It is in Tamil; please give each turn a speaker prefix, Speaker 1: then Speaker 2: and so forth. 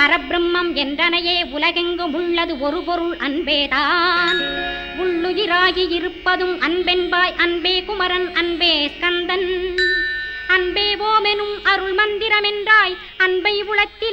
Speaker 1: பரபிரம்மம் என்றனையே உலகெங்கும் உள்ளது ஒரு பொருள் அன்பேதான். உள்ளுயிராகி இருப்பதும் அன்பென்பாய் அன்பே குமரன் அன்பே ஸ்கந்தன். அன்பே ஓமெனும் அருள் மந்திரமென்றாய் அன்பை உளத்தில்